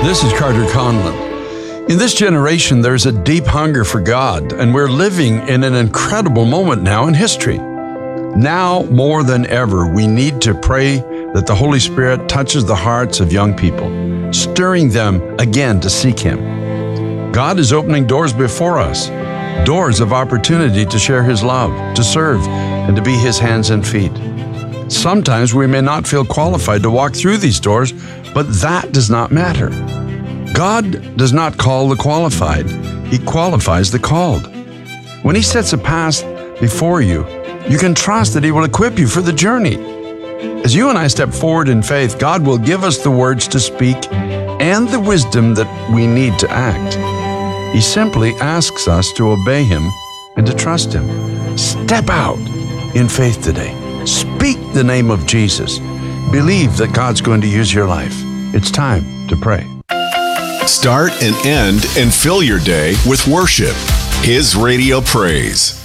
This is Carter Conlon. In this generation, there's a deep hunger for God, and we're living in an incredible moment now in history. Now, more than ever, we need to pray that the Holy Spirit touches the hearts of young people, stirring them again to seek Him. God is opening doors before us, doors of opportunity to share His love, to serve, and to be His hands and feet. Sometimes we may not feel qualified to walk through these doors, but that does not matter. God does not call the qualified. He qualifies the called. When He sets a path before you, you can trust that He will equip you for the journey. As you and I step forward in faith, God will give us the words to speak and the wisdom that we need to act. He simply asks us to obey Him and to trust Him. Step out in faith today. Speak the name of Jesus. Believe that God's going to use your life. It's time to pray. Start and end and fill your day with worship. His Radio Praise.